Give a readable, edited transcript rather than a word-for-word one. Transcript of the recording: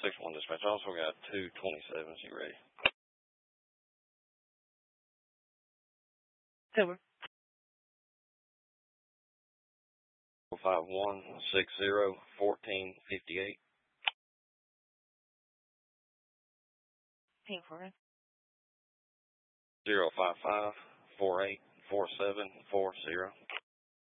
6-1 dispatch. I also got 227s. You ready? Silver. 51601458. Pink for it. 055484740.